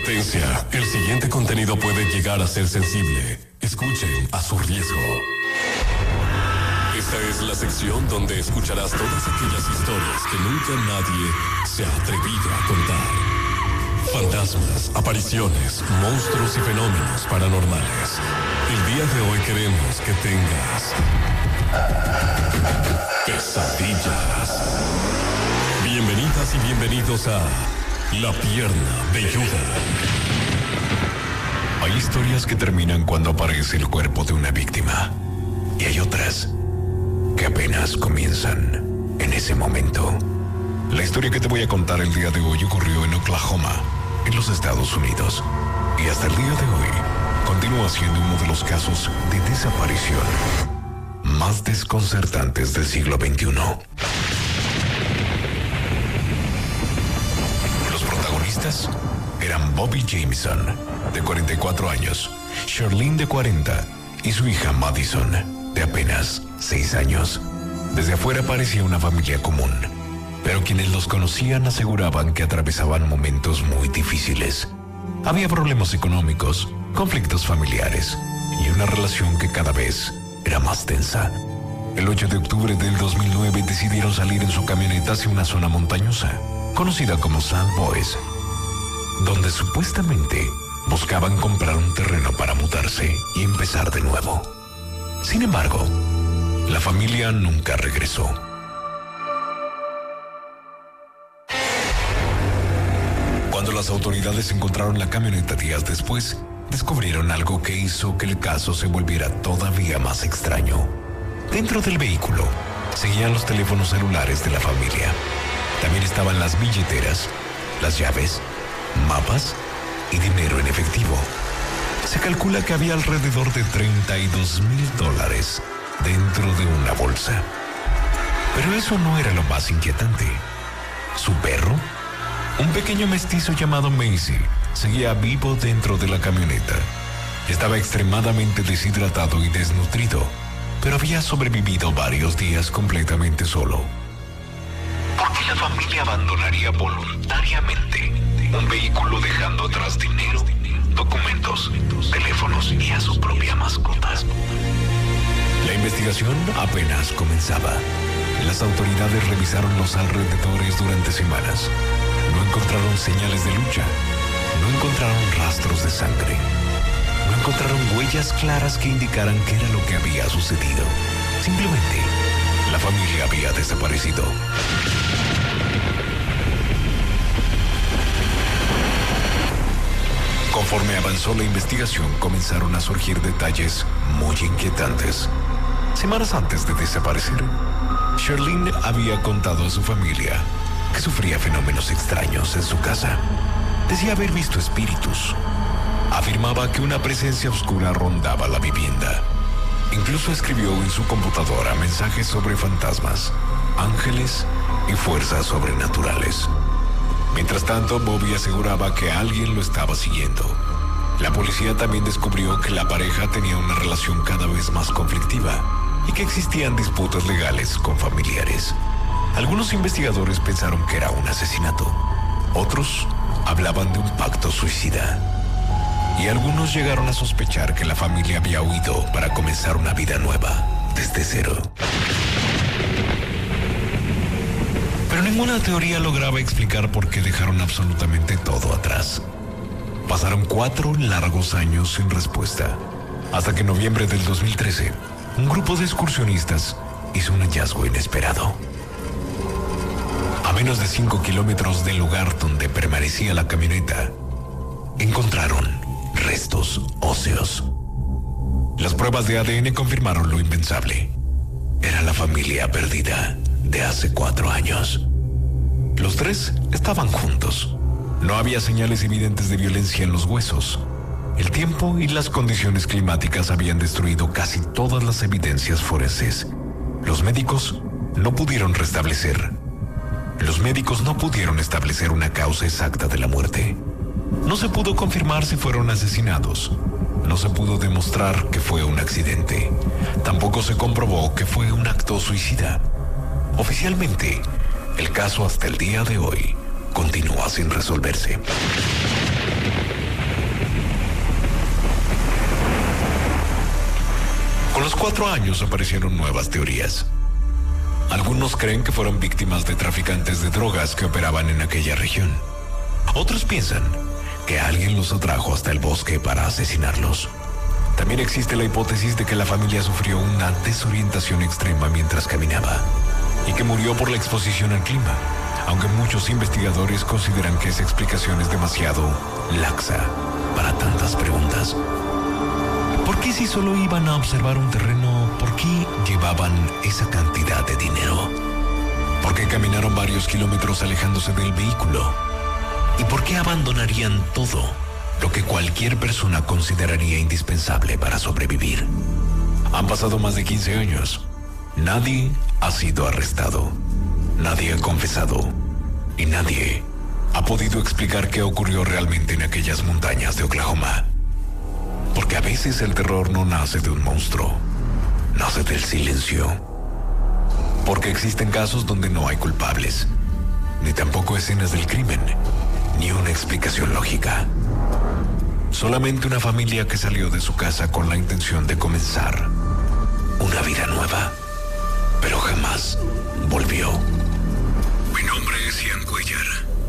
Advertencia, el siguiente contenido puede llegar a ser sensible. Escuchen a su riesgo. Esta es la sección donde escucharás todas aquellas historias que nunca nadie se ha atrevido a contar. Fantasmas, apariciones, monstruos y fenómenos paranormales. El día de hoy queremos que tengas pesadillas. Bienvenidas y bienvenidos a La Pierna Velluda. Hay historias que terminan cuando aparece el cuerpo de una víctima. Y hay otras que apenas comienzan en ese momento. La historia que te voy a contar el día de hoy ocurrió en Oklahoma, en los Estados Unidos. Y hasta el día de hoy continúa siendo uno de los casos de desaparición más desconcertantes del siglo XXI. Los protagonistas eran Bobby Jameson, de 44 años, Charlene, de 40, y su hija Madison, de apenas 6 años. Desde afuera parecía una familia común, pero quienes los conocían aseguraban que atravesaban momentos muy difíciles. Había problemas económicos, conflictos familiares y una relación que cada vez era más tensa. El 8 de octubre del 2009 decidieron salir en su camioneta hacia una zona montañosa, conocida como Sand Boys, donde supuestamente buscaban comprar un terreno para mudarse y empezar de nuevo. Sin embargo, la familia nunca regresó. Cuando las autoridades encontraron la camioneta días después, descubrieron algo que hizo que el caso se volviera todavía más extraño. Dentro del vehículo seguían los teléfonos celulares de la familia. También estaban las billeteras, las llaves, mapas y dinero en efectivo. Se calcula que había alrededor de $32,000 dentro de una bolsa. Pero eso no era lo más inquietante. Su perro, un pequeño mestizo llamado Macy, seguía vivo dentro de la camioneta. Estaba extremadamente deshidratado y desnutrido, pero había sobrevivido varios días completamente solo. ¿Por qué la familia abandonaría voluntariamente un vehículo dejando atrás dinero, documentos, teléfonos y a su propia mascota? La investigación apenas comenzaba. Las autoridades revisaron los alrededores durante semanas. No encontraron señales de lucha. No encontraron rastros de sangre. No encontraron huellas claras que indicaran qué era lo que había sucedido. Simplemente, la familia había desaparecido. Conforme avanzó la investigación, comenzaron a surgir detalles muy inquietantes. Semanas antes de desaparecer, Charlene había contado a su familia que sufría fenómenos extraños en su casa. Decía haber visto espíritus. Afirmaba que una presencia oscura rondaba la vivienda. Incluso escribió en su computadora mensajes sobre fantasmas, ángeles y fuerzas sobrenaturales. Mientras tanto, Bobby aseguraba que alguien lo estaba siguiendo. La policía también descubrió que la pareja tenía una relación cada vez más conflictiva y que existían disputas legales con familiares. Algunos investigadores pensaron que era un asesinato. Otros hablaban de un pacto suicida. Y algunos llegaron a sospechar que la familia había huido para comenzar una vida nueva, desde cero. Pero ninguna teoría lograba explicar por qué dejaron absolutamente todo atrás. Pasaron 4 largos años sin respuesta, hasta que en noviembre del 2013, un grupo de excursionistas hizo un hallazgo inesperado. A menos de 5 kilómetros del lugar donde permanecía la camioneta, encontraron restos óseos. Las pruebas de ADN confirmaron lo impensable. Era la familia perdida de hace 4 años. Los 3 estaban juntos. No había señales evidentes de violencia en los huesos. El tiempo y las condiciones climáticas habían destruido casi todas las evidencias forenses. Los médicos no pudieron establecer una causa exacta de la muerte. No se pudo confirmar si fueron asesinados. No se pudo demostrar que fue un accidente. Tampoco se comprobó que fue un acto suicida. Oficialmente, el caso hasta el día de hoy continúa sin resolverse. 4 años aparecieron nuevas teorías. Algunos creen que fueron víctimas de traficantes de drogas que operaban en aquella región. Otros piensan que alguien los atrajo hasta el bosque para asesinarlos. También existe la hipótesis de que la familia sufrió una desorientación extrema mientras caminaba y que murió por la exposición al clima, aunque muchos investigadores consideran que esa explicación es demasiado laxa para tantas preguntas. ¿Por qué si solo iban a observar un terreno, por qué llevaban esa cantidad de dinero? ¿Por qué caminaron varios kilómetros alejándose del vehículo? ¿Y por qué abandonarían todo lo que cualquier persona consideraría indispensable para sobrevivir? Han pasado más de 15 años. Nadie ha sido arrestado. Nadie ha confesado. Y nadie ha podido explicar qué ocurrió realmente en aquellas montañas de Oklahoma. Porque a veces el terror no nace de un monstruo, nace del silencio. Porque existen casos donde no hay culpables, ni tampoco escenas del crimen, ni una explicación lógica. Solamente una familia que salió de su casa con la intención de comenzar una vida nueva, pero jamás volvió. Mi nombre es Ian Cuellar